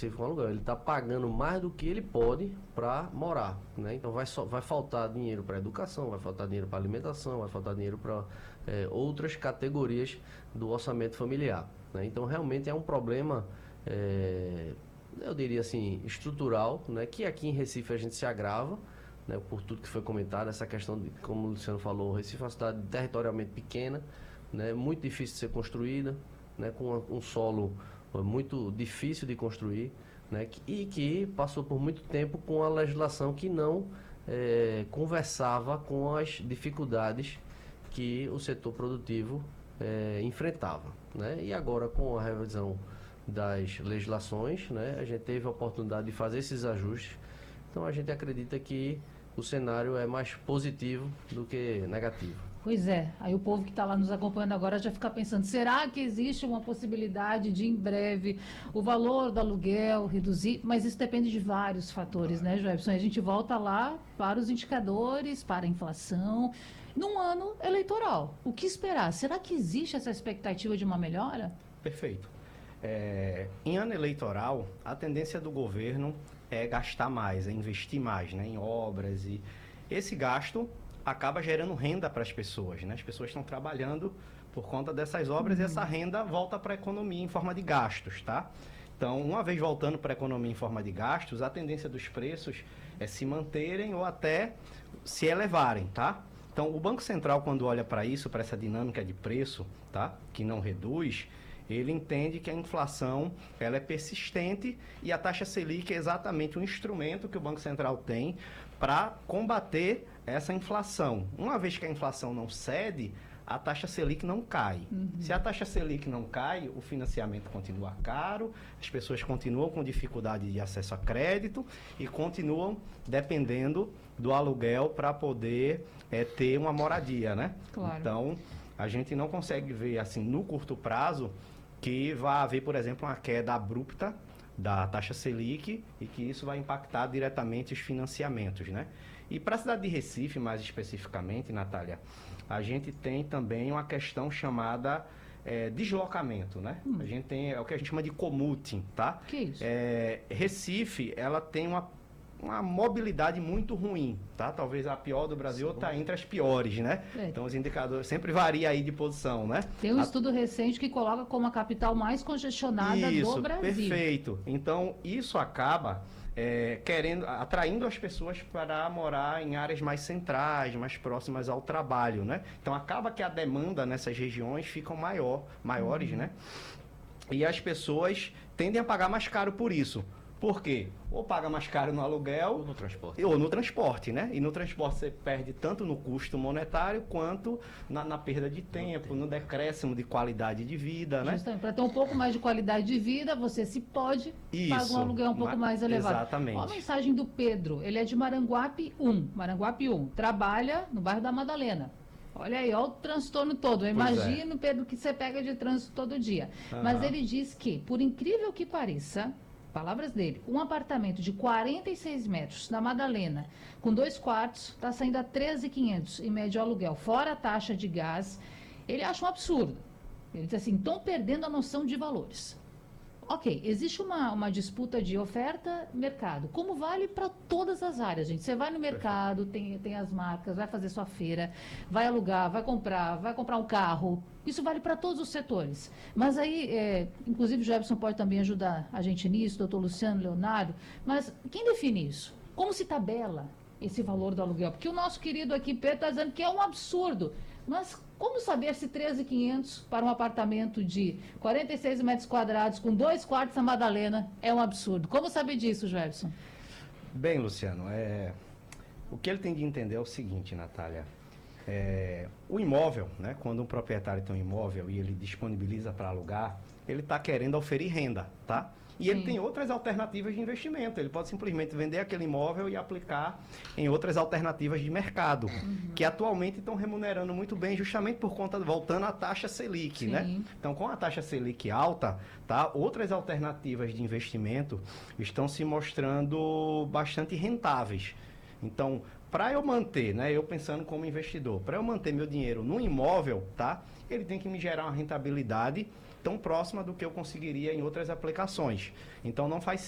Recife com aluguel. Ele está pagando mais do que ele pode para morar, né? Então vai faltar dinheiro para educação, vai faltar dinheiro para alimentação, vai faltar dinheiro para outras categorias do orçamento familiar, né? Então realmente é um problema, eu diria assim, estrutural, né? Que aqui em Recife a gente se agrava, né? Por tudo que foi comentado, essa questão de, como o Luciano falou, Recife é uma cidade territorialmente pequena, né? Muito difícil de ser construída, né? Com um solo muito difícil de construir, né? E que passou por muito tempo com a legislação que não conversava com as dificuldades que o setor produtivo enfrentava, né? E agora, com a revisão das legislações, né, a gente teve a oportunidade de fazer esses ajustes. Então a gente acredita que o cenário é mais positivo do que negativo. Pois é, aí o povo que está lá nos acompanhando agora já fica pensando, será que existe uma possibilidade de, em breve, o valor do aluguel reduzir? Mas isso depende de vários fatores, né, Jefferson? A gente volta lá para os indicadores, para a inflação, num ano eleitoral. O que esperar? Será que existe essa expectativa de uma melhora? Perfeito. Em ano eleitoral, a tendência do governo é gastar mais, é investir mais, né, em obras, e esse gasto acaba gerando renda para as pessoas, né? As pessoas estão trabalhando por conta dessas obras e essa renda volta para a economia em forma de gastos, tá? Então, uma vez voltando para a economia em forma de gastos, a tendência dos preços é se manterem ou até se elevarem, tá? Então, o Banco Central, quando olha para isso, para essa dinâmica de preço, tá, que não reduz, ele entende que a inflação ela é persistente e a taxa Selic é exatamente um instrumento que o Banco Central tem para combater essa inflação. Uma vez que a inflação não cede, a taxa Selic não cai. Se a taxa Selic não cai, o financiamento continua caro, as pessoas continuam com dificuldade de acesso a crédito e continuam dependendo do aluguel para poder ter uma moradia, né? Claro. Então, a gente não consegue ver, assim, no curto prazo, que vai haver, por exemplo, uma queda abrupta da taxa Selic e que isso vai impactar diretamente os financiamentos, né? E para a cidade de Recife, mais especificamente, Natália, a gente tem também uma questão chamada deslocamento, né? A gente tem o que a gente chama de commuting, tá? Que isso? Recife, ela tem uma mobilidade muito ruim, tá? Talvez a pior do Brasil está entre as piores, né? Então os indicadores sempre varia aí de posição, né? Tem um estudo recente que coloca como a capital mais congestionada do Brasil. Perfeito. Então isso acaba atraindo as pessoas para morar em áreas mais centrais, mais próximas ao trabalho, né? Então acaba que a demanda nessas regiões ficam maiores, né? E as pessoas tendem a pagar mais caro por isso. Por quê? Ou paga mais caro no aluguel... Ou no transporte. Ou no transporte, né? E no transporte você perde tanto no custo monetário quanto na perda de tempo, no decréscimo de qualidade de vida, né? Justamente, para ter um pouco mais de qualidade de vida, você se pode pagar um aluguel um pouco mais elevado. Exatamente. Olha a mensagem do Pedro, ele é de Maranguape 1, trabalha no bairro da Madalena. Olha aí, olha o transtorno todo. Eu imagino, Pedro, que você pega de trânsito todo dia. Mas ele diz que, por incrível que pareça... Palavras dele, um apartamento de 46 metros na Madalena, com 2 quartos, está saindo a 13.500 em médio aluguel, fora a taxa de gás. Ele acha um absurdo. Ele diz assim, estão perdendo a noção de valores. Ok, existe uma disputa de oferta-mercado, como vale para todas as áreas, gente. Você vai no mercado, tem as marcas, vai fazer sua feira, vai alugar, vai comprar um carro. Isso vale para todos os setores. Mas aí, inclusive o Jefferson pode também ajudar a gente nisso, doutor Luciano, Leonardo, mas quem define isso? Como se tabela esse valor do aluguel? Porque o nosso querido aqui, Pedro, está dizendo que é um absurdo. Mas como saber se 13.500 para um apartamento de 46 metros quadrados com 2 quartos na Madalena é um absurdo? Como saber disso, Jefferson? Bem, Luciano, o que ele tem de entender é o seguinte, Natália. O imóvel, né, quando um proprietário tem um imóvel e ele disponibiliza para alugar, ele está querendo oferir renda, tá? E ele tem outras alternativas de investimento. Ele pode simplesmente vender aquele imóvel e aplicar em outras alternativas de mercado, que atualmente estão remunerando muito bem, justamente por conta, voltando à taxa Selic, né? Então, com a taxa Selic alta, tá, outras alternativas de investimento estão se mostrando bastante rentáveis. Então, para eu manter, né, eu pensando como investidor, para eu manter meu dinheiro num imóvel, tá, ele tem que me gerar uma rentabilidade tão próxima do que eu conseguiria em outras aplicações. Então, não faz